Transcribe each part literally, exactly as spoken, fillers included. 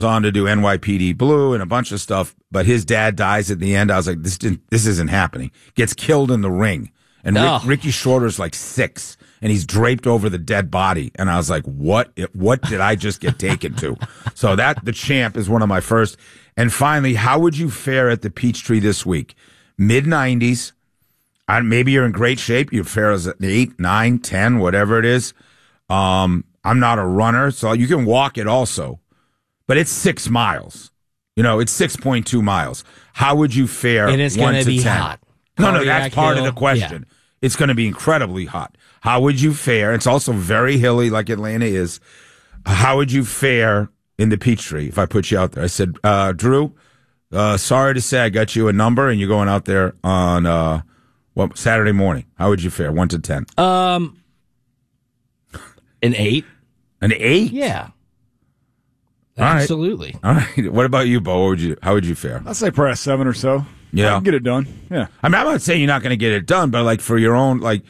on to do N Y P D Blue and a bunch of stuff, but his dad dies at the end. I was like, this didn't, this isn't happening. Gets killed in the ring. And No. Rick, Ricky Schroeder's like six, and he's draped over the dead body. And I was like, what, what did I just get taken to? So that, The Champ is one of my first. And finally, how would you fare at the Peachtree this week? mid nineties. I, maybe you're in great shape. You fare as an eight, nine, ten, whatever it is. Um, I'm not a runner, so you can walk it also. But it's six miles. You know, it's six point two miles. How would you fare? And it's going to be hot. No, no, Cardiac that's part hill. of the question. Yeah. It's going to be incredibly hot. How would you fare? It's also very hilly like Atlanta is. How would you fare in the Peachtree if I put you out there? I said, uh, Drew, uh, sorry to say I got you a number and you're going out there on uh, what, Saturday morning. How would you fare? one to ten. Um, an eight. An eight? Yeah. All right. Absolutely. All right. What about you, Bo? What would you, how would you fare? I'd say probably a seven or so. Yeah. I can get it done. Yeah. I mean, I'm not saying you're not going to get it done, but like for your own, like,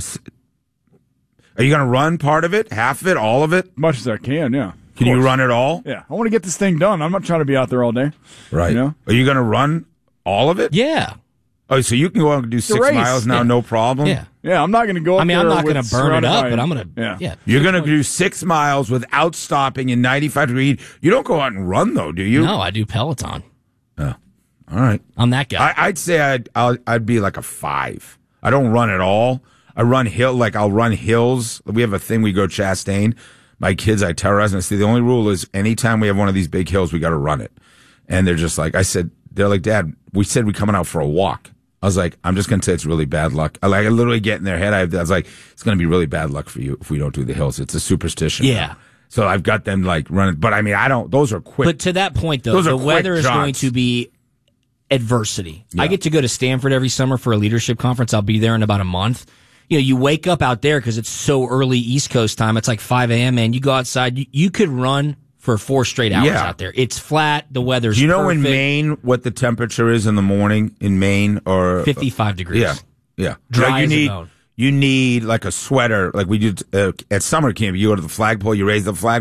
are you going to run part of it, half of it, all of it? Much as I can, yeah. Can you run it all? Yeah. I want to get this thing done. I'm not trying to be out there all day. Right. You know? Are you going to run all of it? Yeah. Oh, so you can go out and do six race. miles now, Yeah. no problem? Yeah. Yeah, I'm not going to go up I mean, there I'm not with going to burn it surrounded up, by- but I'm going to, Yeah. yeah. You're going to do six miles without stopping in ninety-five degree heat. You don't go out and run, though, do you? No, I do Peloton. Oh, all right. I'm that guy. I, I'd say I'd I'll, I'd be like a five. I don't run at all. I run hill like I'll run hills. We have a thing we go Chastain. My kids, I terrorize them. I say the only rule is anytime we have one of these big hills, we got to run it. And they're just like, I said, they're like, Dad, we said we're coming out for a walk. I was like, I'm just going to say it's really bad luck. I like I literally get in their head. I, I was like, it's going to be really bad luck for you if we don't do the hills. It's a superstition. Yeah. So I've got them like running, but I mean, I don't. Those are quick. But to that point, though, Those are the quick weather is jogs. going to be adversity. Yeah. I get to go to Stanford every summer for a leadership conference. I'll be there in about a month. You know, you wake up out there because it's so early East Coast time. It's like five a.m., man. You go outside. You, you could run for four straight hours Yeah. out there. It's flat. The weather's Do you know perfect. in Maine what the temperature is in the morning in Maine or fifty-five degrees. Yeah, yeah. Dry Like, you as a need bone. you need like a sweater, like we do uh, at summer camp. You go to the flagpole, you raise the flag,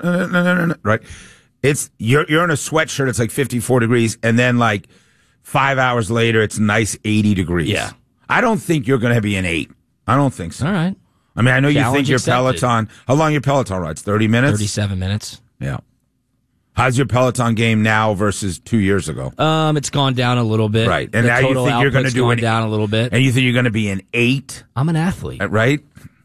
right? It's you're you're in a sweatshirt. It's like fifty-four degrees, and then like five hours later, it's nice eighty degrees. Yeah. I don't think you're going to be an eight. I don't think so. All right. I mean, I know you Challenge think your accepted. Peloton. How long your Peloton rides? Thirty minutes. thirty-seven minutes. Yeah. How's your Peloton game now versus two years ago? Um, it's gone down a little bit. Right. And the now you total think you're going to output's do gone an down a little bit. And you think you're going to be an eight, I'm an athlete. right?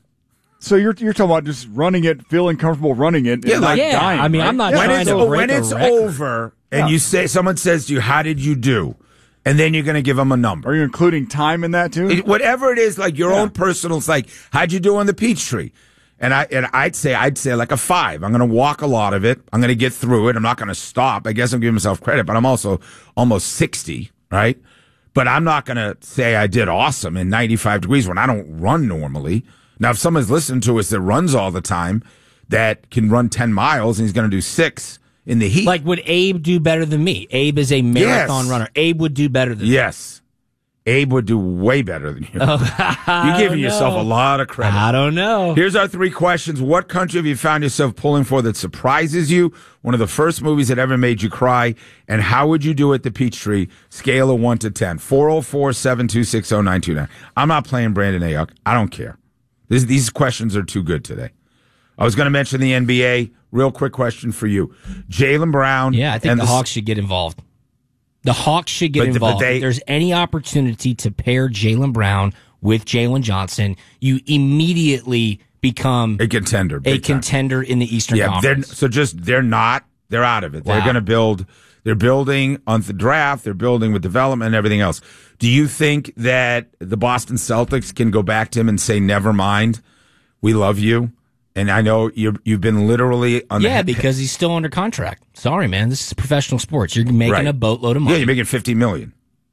So you're you're talking about just running it, feeling comfortable running it, Yeah, and like- not Yeah, dying. I mean, right? I'm not Yeah. When trying it's to oh, break when a it's record. over, and Yeah. you say someone says to you, "How did you do?" and then you're going to give them a number. Are you including time in that too? It- whatever it is, like your Yeah. own personal. It's like, how'd you do on the Peachtree? And I and I'd say I'd say like a five. I'm going to walk a lot of it. I'm going to get through it. I'm not going to stop. I guess I'm giving myself credit, but I'm also almost sixty, right? But I'm not going to say I did awesome in ninety-five degrees when I don't run normally. Now, if someone's listening to us that runs all the time, that can run ten miles and he's going to do six in the heat, Like, would Abe do better than me? Abe is a marathon Yes. runner. Abe would do better than me. yes, Abe would do way better than you. You're giving yourself a lot of credit. I don't know. Here's our three questions. What country have you found yourself pulling for that surprises you? One of the first movies that ever made you cry? And how would you do at the Peachtree? Scale of one to ten. four oh four, seven two six, oh nine two nine. I'm not playing Brandon Ayuk. I don't care. This, these questions are too good today. I was going to mention the N B A. Real quick question for you. Jaylen Brown. Yeah, I think and the Hawks should get involved. The Hawks should get But the- but involved. they- if there's any opportunity to pair Jaylen Brown with Jalen Johnson, you immediately become A contender. a big time. contender in the Eastern Yeah, they're, Conference. so just they're not. They're out of it. They're Wow. going to build. They're building on the draft. They're building with development and everything else. Do you think that the Boston Celtics can go back to him and say, "Never mind, we love you"? And I know you you've been literally on Yeah, the because he's still under contract. Sorry, man. This is professional sports. You're making Right. a boatload of yeah, money. you're making fifty million.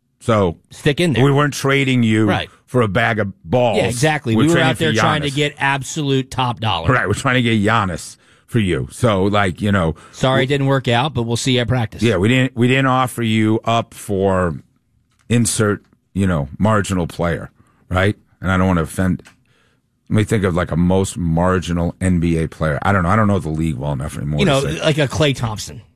So Stick in there. we weren't trading you Right. for a bag of balls. Yeah, exactly. We're we were trading out there for trying to Giannis. get absolute top dollar. right. We're trying to get Giannis for you. So like you know, Sorry it didn't work out, but we'll see you at practice. yeah, we didn't we didn't offer you up for insert, you know, marginal player, right? And I don't want to offend. Let me think of like a most marginal N B A player. I don't know. I don't know the league well enough anymore. You to know, say. like a Klay Thompson.